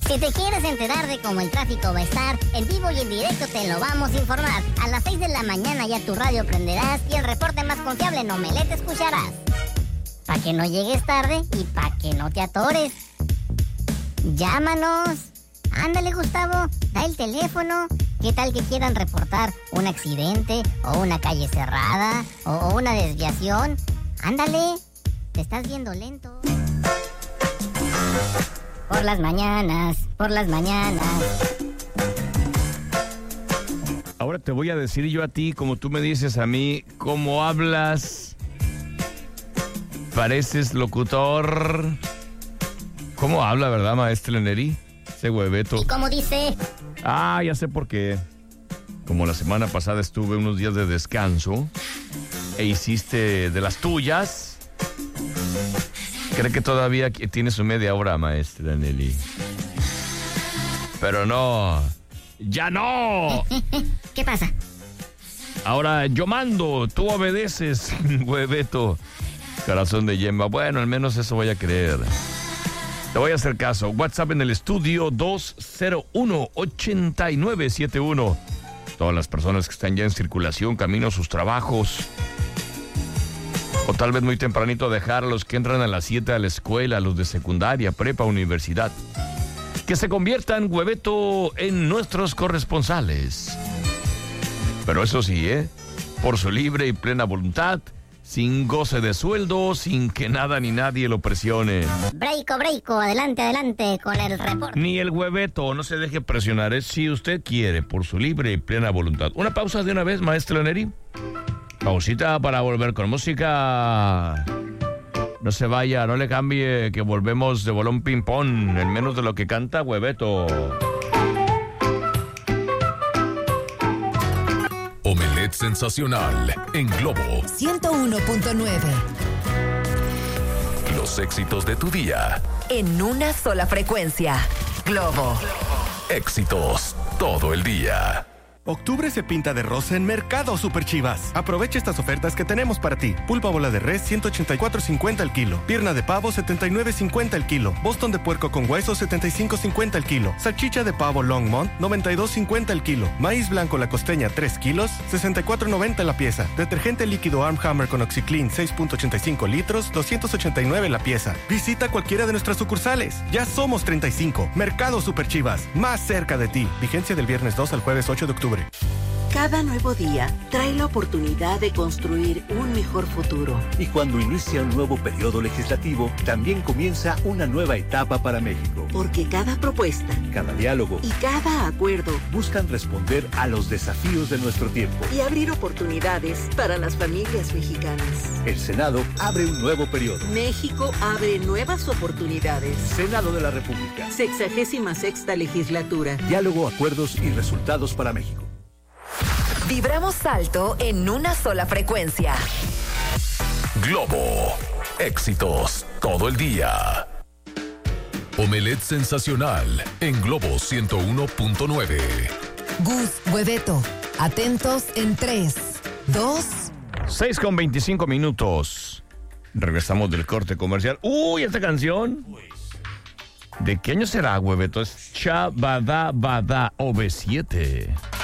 Si te quieres enterar de cómo el tráfico va a estar, en vivo y en directo te lo vamos a informar. A las 6 de la mañana ya tu radio prenderás y el reporte más confiable en Omelette escucharás. Pa' que no llegues tarde y pa' que no te atores. Llámanos. Ándale, Gustavo, da el teléfono. ¿Qué tal que quieran reportar un accidente o una calle cerrada o una desviación? Ándale, te estás viendo lento. Por las mañanas, por las mañanas. Ahora te voy a decir yo a ti, como tú me dices a mí, cómo hablas. Pareces locutor. ¿Cómo habla, verdad, maestro Neri? Ese hueveto. ¿Y cómo dice? Ah, ya sé por qué. Como la semana pasada estuve unos días de descanso e hiciste de las tuyas. Cree que todavía tiene su media hora, maestra Nelly. Pero no. ¡Ya no! ¿Qué pasa? Ahora yo mando, tú obedeces, hueveto. Corazón de yemba. Bueno, al menos eso voy a creer. Te voy a hacer caso. WhatsApp en el estudio 201-8971. Todas las personas que están ya en circulación, camino a sus trabajos. O tal vez muy tempranito dejar a los que entran a las 7 a la escuela, a los de secundaria, prepa, universidad. Que se conviertan, hueveto, en nuestros corresponsales. Pero eso sí, por su libre y plena voluntad, sin goce de sueldo, sin que nada ni nadie lo presione. Breiko, adelante con el reporte. Ni el hueveto, no se deje presionar, si usted quiere, por su libre y plena voluntad. Una pausa de una vez, maestro Neri. Pausita para volver con música. No se vaya, no le cambie, que volvemos de bolón ping-pong, en menos de lo que canta hueveto. Omelette sensacional en Globo 101.9. Los éxitos de tu día. En una sola frecuencia. Globo. Éxitos todo el día. Octubre se pinta de rosa en Mercado Super Chivas. Aprovecha estas ofertas que tenemos para ti. Pulpa bola de res, 184.50 el kilo. Pierna de pavo, 79.50 el kilo. Boston de puerco con hueso, 75.50 el kilo. Salchicha de pavo Longmont, 92.50 el kilo. Maíz blanco la costeña, 3 kilos, 64.90 la pieza. Detergente líquido Arm Hammer con OxiClean, 6.85 litros, 289 la pieza. Visita cualquiera de nuestras sucursales. Ya somos 35. Mercado Super Chivas, más cerca de ti. Vigencia del viernes 2 al jueves 8 de octubre. Cada nuevo día trae la oportunidad de construir un mejor futuro. Y cuando inicia un nuevo periodo legislativo, también comienza una nueva etapa para México. Porque cada propuesta, cada diálogo y cada acuerdo buscan responder a los desafíos de nuestro tiempo y abrir oportunidades para las familias mexicanas. El Senado abre un nuevo periodo. México abre nuevas oportunidades. Senado de la República. 66ª legislatura. Diálogo, acuerdos y resultados para México. Vibramos alto en una sola frecuencia. Globo. Éxitos todo el día. Omelette sensacional en Globo 101.9. Gus, hueveto. Atentos en 3, 2. 6:25. Regresamos del corte comercial. ¡Uy, esta canción! ¿De qué año será, hueveto? Es Chabada Bada OV7.